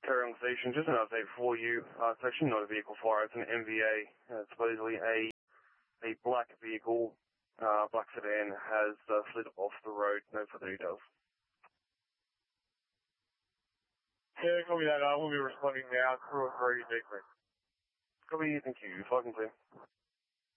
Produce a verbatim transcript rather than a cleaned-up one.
Terry on the station, just an update for you. Uh, it's actually not a vehicle fire, it's an M V A. Uh, supposedly a a black vehicle, uh, black sedan, has uh, slid off the road. No further details. Yeah, copy that. I will be responding now. Crew of three, Dickman. Copy, thank you. Fucking clear.